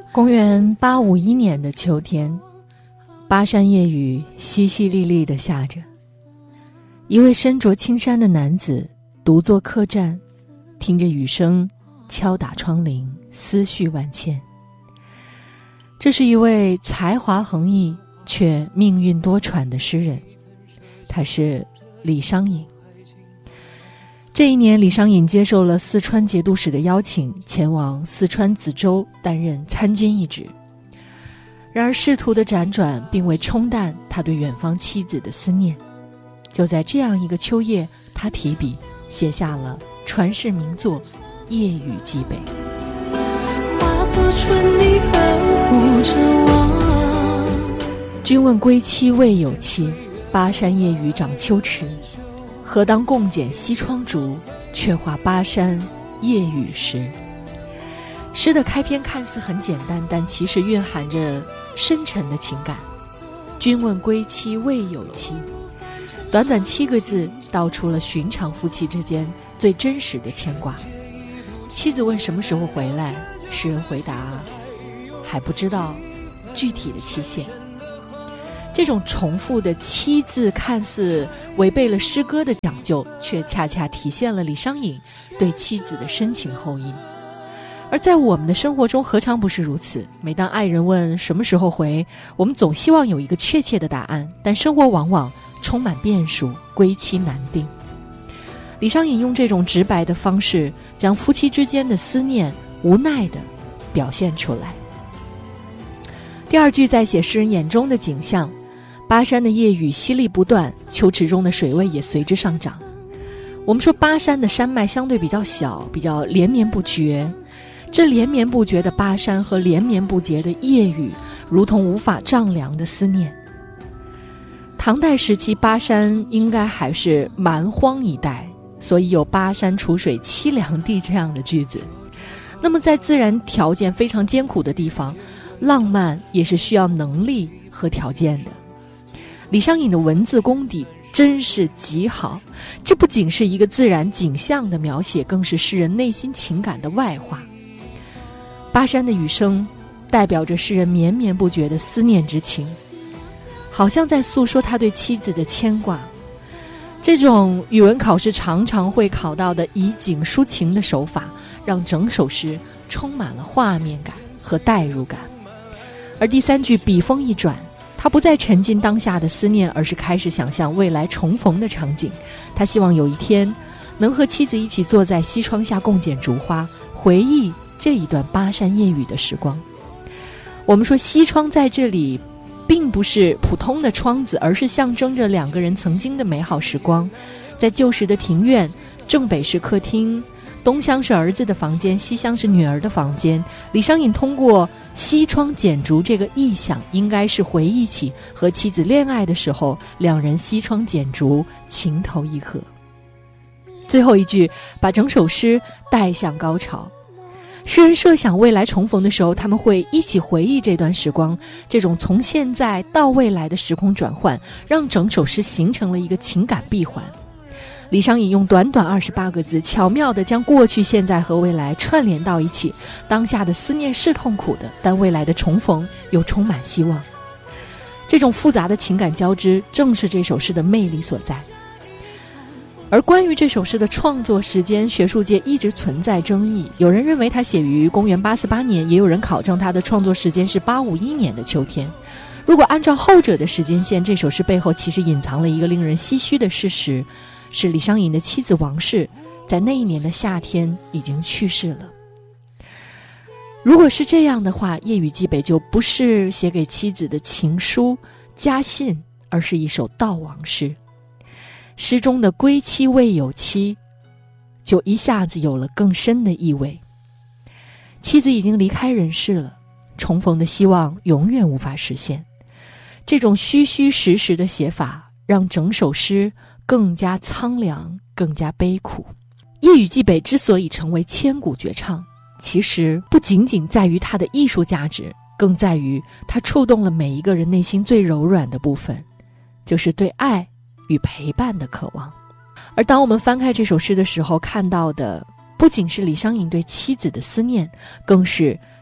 公元851年的秋天，巴山夜雨淅淅沥沥地下着。一位身着青衫的男子独坐客栈，听着雨声敲打窗棂，思绪万千。这是一位才华横溢却命运多舛的诗人，他是李商隐。这一年，李商隐接受了四川节度使的邀请，前往四川梓州担任参军一职。然而仕途的辗转并未冲淡他对远方妻子的思念。就在这样一个秋夜，他提笔写下了传世名作《夜雨寄北》。 化作春泥呵护着我。 君问归期未有期，巴山夜雨涨秋池。何当共剪西窗烛，却话巴山夜雨时。诗的开篇看似很简单，但其实蕴含着深沉的情感。君问归期未有期，短短7个字道出了寻常夫妻之间最真实的牵挂。妻子问什么时候回来，诗人回答还不知道具体的期限。这种重复的7字看似违背了诗歌的讲究，却恰恰体现了李商隐对妻子的深情厚谊。而在我们的生活中何尝不是如此，每当爱人问什么时候回，我们总希望有一个确切的答案，但生活往往充满变数，归期难定。李商隐用这种直白的方式，将夫妻之间的思念无奈地表现出来。第二句在写诗人眼中的景象，巴山的夜雨淅沥不断，秋池中的水位也随之上涨。我们说巴山的山脉相对比较小，比较连绵不绝，这连绵不绝的巴山和连绵不绝的夜雨，如同无法丈量的思念。唐代时期，巴山应该还是蛮荒一带，所以有巴山楚水凄凉地这样的句子。那么在自然条件非常艰苦的地方，浪漫也是需要能力和条件的。李商隐的文字功底真是极好，这不仅是一个自然景象的描写，更是诗人内心情感的外化。巴山的雨声代表着诗人绵绵不绝的思念之情，好像在诉说他对妻子的牵挂。这种语文考试常常会考到的以景抒情的手法，让整首诗充满了画面感和代入感。而第3句笔锋一转，他不再沉浸当下的思念，而是开始想象未来重逢的场景。他希望有一天能和妻子一起坐在西窗下共剪烛花，回忆这一段巴山夜雨的时光。我们说西窗在这里并不是普通的窗子，而是象征着2个人曾经的美好时光。在旧时的庭院，正北是客厅，东厢是儿子的房间，西厢是女儿的房间。李商隐通过西窗剪烛这个意象，应该是回忆起和妻子恋爱的时候，2人西窗剪烛，情投意合。最后一句把整首诗带向高潮。诗人设想未来重逢的时候，他们会一起回忆这段时光。这种从现在到未来的时空转换，让整首诗形成了一个情感闭环。李商隐用短短28个字，巧妙地将过去、现在和未来串联到一起。当下的思念是痛苦的，但未来的重逢又充满希望。这种复杂的情感交织，正是这首诗的魅力所在。而关于这首诗的创作时间，学术界一直存在争议。有人认为它写于公元848年，也有人考证它的创作时间是851年的秋天。如果按照后者的时间线，这首诗背后其实隐藏了一个令人唏嘘的事实，是李商隐的妻子王氏在那一年的夏天已经去世了。如果是这样的话，《夜雨寄北》就不是写给妻子的情书、家信，而是一首悼亡诗。诗中的归期未有期，就一下子有了更深的意味。妻子已经离开人世了，重逢的希望永远无法实现。这种虚虚实实的写法，让整首诗更加苍凉，更加悲苦。《夜雨寄北》之所以成为千古绝唱，其实不仅仅在于它的艺术价值，更在于它触动了每一个人内心最柔软的部分，就是对爱与陪伴的渴望。而当我们翻开这首诗的时候，看到的不仅是李商隐对妻子的思念，更是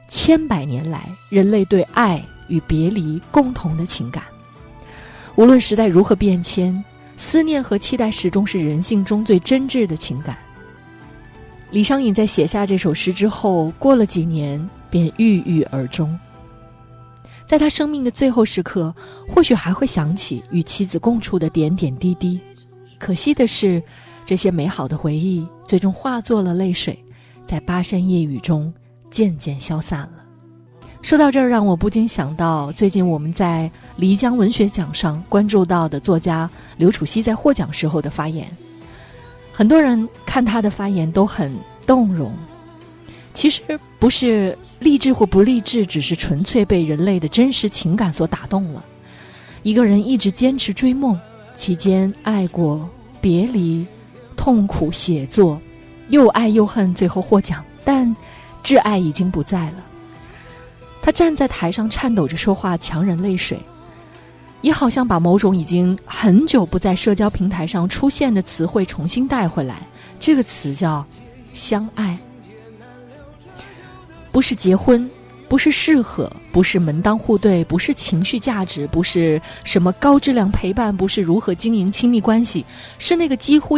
千百年来人类对爱与别离共同的情感。无论时代如何变迁，思念和期待始终是人性中最真挚的情感。李商隐在写下这首诗之后，过了几年便郁郁而终。在他生命的最后时刻，或许还会想起与妻子共处的点点滴滴。可惜的是，这些美好的回忆最终化作了泪水，在巴山夜雨中渐渐消散了。说到这儿，让我不禁想到最近我们在漓江文学奖上关注到的作家刘楚熙在获奖时候的发言。很多人看他的发言都很动容，其实不是励志或不励志，只是纯粹被人类的真实情感所打动了。一个人一直坚持追梦，期间爱过、别离、痛苦写作，又爱又恨，最后获奖，但挚爱已经不在了。他站在台上颤抖着说话，强忍泪水，也好像把某种已经很久不在社交平台上出现的词汇重新带回来。这个词叫相爱，不是结婚，不是适合，不是门当户对，不是情绪价值，不是什么高质量陪伴，不是如何经营亲密关系，是那个几乎